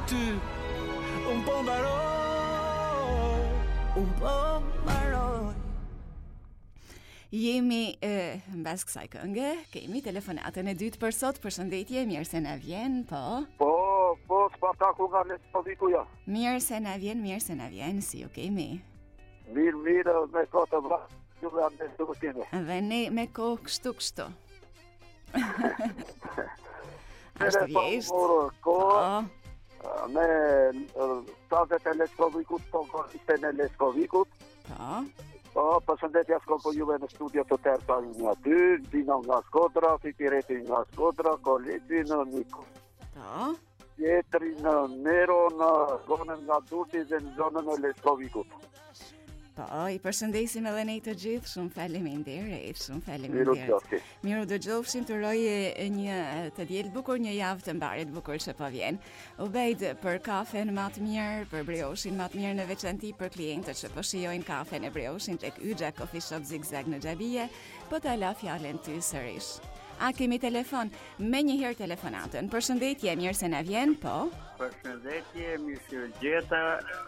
ty un po mbaroj. Un po mbaroj. Jemi mbas kësaj këngë, kemi telefonatën e dytë për sot. Përshëndetje, mirë se na vjen, po. Po, Spartaku nga Leskoviku, ja. Mirë se na vjen, si ju kemi. Mirë, me kotë vra, ju dhe anë të kustime. Dhe ne me kohë kështu. Ashtë vjesht. Po, me stazet e Leskovikut, po koriste në Leskovikut. Po, përshëndetja Skopë juve në studio të tërta një aty, Dino nga Skodra, Fikireti nga Skodra, Koleti në Niko. Po. Jetri në Nero, në zonën nga Durti dhe në zonën e Leskovikut. Po, i përshëndesim edhe ne të gjithë, shumë faleminderit. Miru dëgjofshim, të roje një të diel bukur, një javë të mbarit bukur që po vjen. Ubejt për kafen më të mirë, për brioshin më të mirë në veçanti për klientët që po shijojnë kafen e brioshin tek Yxha Coffee Shop Zigzag në Xhabie, po ta la fjalën ty sërish. A kemi telefon? Me njëherë telefonatën. Përshëndetje, mirë se na vjen, po. Përshëndetje, mirë se u gjeta.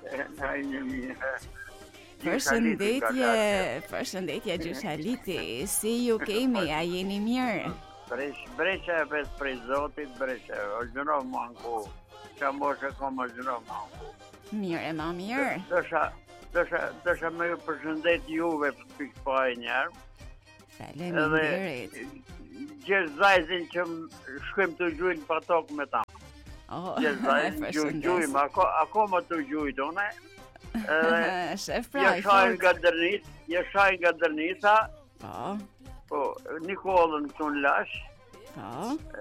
Përshëndetje Gjyshaliti, si ju kemi, a jeni mirë? Breqa e pes prej Zotit, breqa, o gjënov manku, që moshe kom o gjënov manku. Mirë, ma mirë. Dësha me ju përshëndet juve për pikë pa e njerë. Faleminderit. Gjesë zajzin që shkëm të gjujnë pa tokë me ta. Gjesë zajzin gjujmë, ako më të gjujtë, one? Shef pra, Jeshaj nga Dërnisa. Po. Po, Nikolën këtu në Lash. Po.